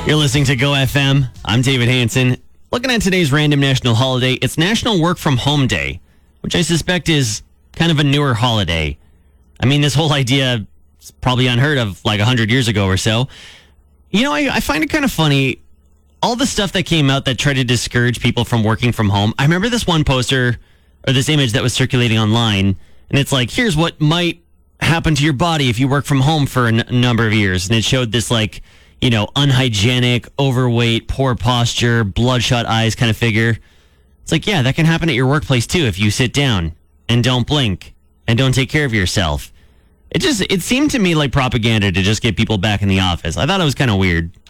You're listening to Go FM. I'm David Hansen. Looking at today's random national holiday, it's National Work From Home Day, which I suspect is kind of a newer holiday. I mean, this whole idea is probably unheard of like 100 years ago or so. You know, I find it kind of funny, all the stuff that came out that tried to discourage people from working from home. I remember this one poster or this image that was circulating online, and it's like, here's what might happen to your body if you work from home for a number of years. And it showed this like, you know, unhygienic, overweight, poor posture, bloodshot eyes kind of figure. It's like, yeah, that can happen at your workplace too if you sit down and don't blink and don't take care of yourself. It seemed to me like propaganda to just get people back in the office. I thought it was kind of weird.